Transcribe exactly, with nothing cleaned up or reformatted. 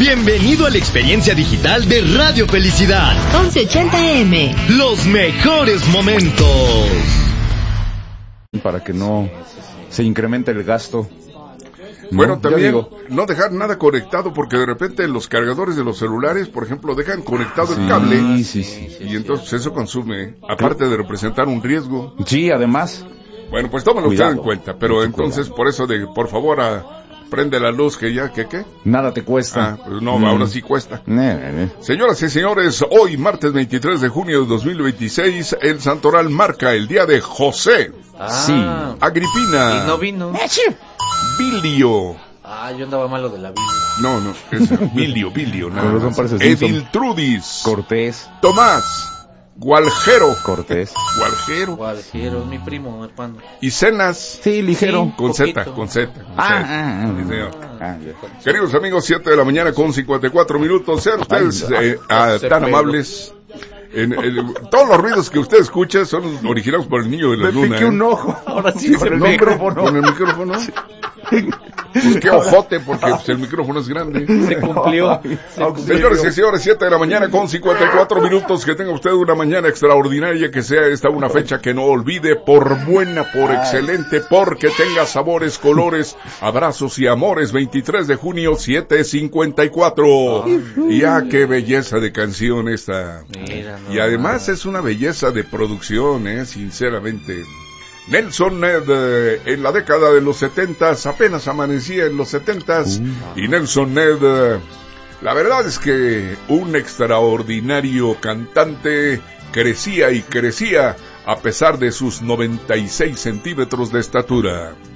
Bienvenido a la experiencia digital de Radio Felicidad. once ochenta A M. Los mejores momentos. Para que no se incremente el gasto. ¿No? Bueno, también digo, no dejar nada conectado, porque de repente los cargadores de los celulares, por ejemplo, dejan conectado sí, el cable. Sí, sí, sí, y entonces eso consume, aparte de representar un riesgo. Sí, además. Bueno, pues tómalo usted en cuenta, pero mucho entonces cuidado. Por eso de, por favor, a, prende la luz que ya, ¿qué qué? Nada te cuesta. Ah, pues no, mm. ahora sí cuesta. Eh, eh. Señoras y señores, hoy martes veintitrés de junio de dos mil veintiséis, el santoral marca el día de José. Ah, Sí. Agripina. Y no vino. Bilio. Ah, yo andaba malo de la Biblia. No, no, es Bilio, Bilio. nada Con razón más. parece Simpson. Ediltrudis. Cortés. Tomás. Gualjero. Cortés. Gualjero. Gualjero, mi primo, hermano. Y Cenas. Sí, ligero. Sí. Con Z, Poquito. con Z. con Ah, Z. ah, ah, Sí, señor. ah, ya. Queridos amigos, siete de la mañana con cincuenta y cuatro minutos. Sean ustedes Ay, eh, ah, se tan pegó. amables. En, en, todos los ruidos que usted escucha son originados por el niño de la Me luna. piqué ¿eh? un ojo. Ahora sí Con se el pegó. micrófono. Con el micrófono. Pues qué ojote, porque pues, el micrófono es grande. Se cumplió. Se cumplió. Señores y señores, siete de la mañana con cincuenta y cuatro minutos. Que tenga usted una mañana extraordinaria, que sea esta una fecha que no olvide, por buena, por excelente, porque tenga sabores, colores, abrazos y amores. veintitrés de junio, siete cincuenta y cuatro. Y ah, qué belleza de canción esta. Mira, no, Y además no. es una belleza de producción, eh, sinceramente. Nelson Ned, eh, en la década de los setentas, apenas amanecía en los setentas, uh, y Nelson Ned, eh, la verdad es que un extraordinario cantante, crecía y crecía a pesar de sus noventa y seis centímetros de estatura.